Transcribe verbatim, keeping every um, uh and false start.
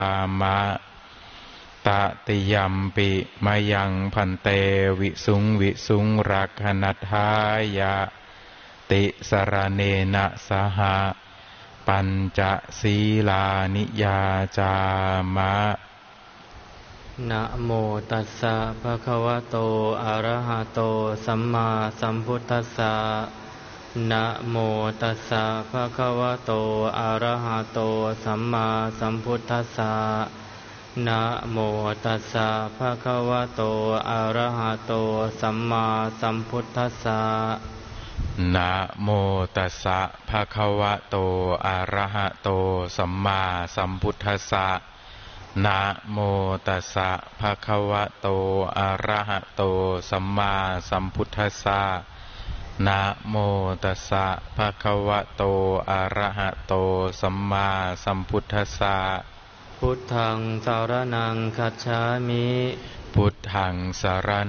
ามะตติยัมปิมายังพันเตวิสุงวิสุงรักขณทายะติสรเนนะสหปัญจศีลานิยาจามะนะโมตัสสะภะคะวะโตอะระหะโตสัมมาสัมพุทธัสสะนะโมตัสสะภะคะวะโตอะระหะโตสัมมาสัมพุทธัสสะนะโมตัสสะภะคะวะโตอะระหะโตสัมมาสัมพุทธัสสะนะโมตัสสะภะคะวะโตอะระหะโตสัมมาสัมพุทธัสสะนะโมตัสสะภะคะวะโตอะระหะโตสัมมาสัมพุทธัสสะนะโมตัสสะภะคะวะโตอะระหะโตสัมมาสัมพุทธัสสะพุทธังสารนังคัจฉามิพุทธังสาร